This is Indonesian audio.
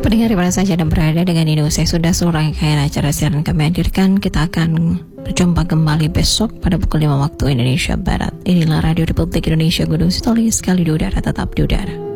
Pendengar di mana saja dan berada dengan ini usai sudah seluruh rangkaian acara siaran kami hadirkan. Kita akan berjumpa kembali besok pada pukul 5 waktu Indonesia Barat. Inilah Radio Republik Indonesia Gunung Sitoli, sekali di udara tetap di udara.